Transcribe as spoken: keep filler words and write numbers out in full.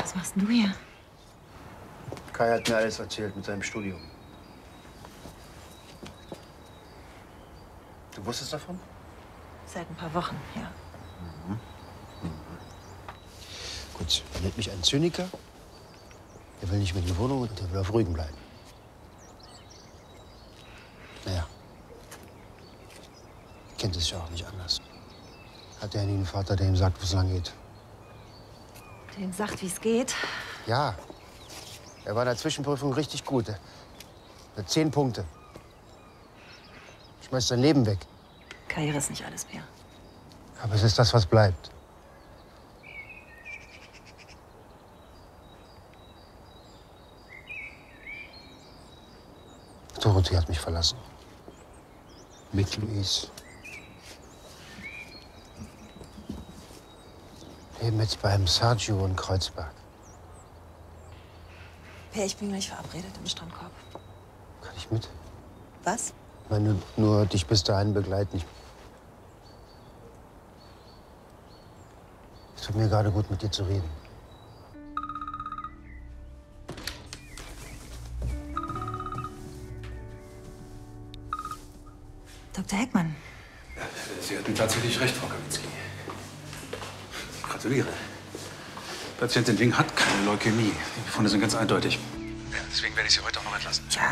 Was machst denn du hier? Kai hat mir alles erzählt mit seinem Studium. Du wusstest davon? Seit ein paar Wochen, ja. Mhm. Mhm. Gut, er nennt mich einen Zyniker. Er will nicht mehr in die Wohnung und er will auf Rügen bleiben. Naja. Kennt es ja auch nicht anders. Hat er nie einen Vater, der ihm sagt, wo es lang geht? Der ihm sagt, wie es geht? Ja. Er war in der Zwischenprüfung richtig gut. Er hat zehn Punkte. Schmeißt sein Leben weg. Karriere ist nicht alles mehr. Aber es ist das, was bleibt. Dorothee hat mich verlassen. Mit Luis. Leben jetzt bei einem Sergio in Kreuzberg. Per, ich bin gleich verabredet im Strandkorb. Kann ich mit? Was? Ich meine, nur dich bis dahin begleiten. Ich es tut mir gerade gut, mit dir zu reden. Doktor Heckmann. Sie hatten tatsächlich recht, Frau Kaminski. Gratuliere. Patientin Wing hat keine Leukämie. Die Befunde sind ganz eindeutig. Ja, deswegen werde ich Sie heute auch noch entlassen. Tja,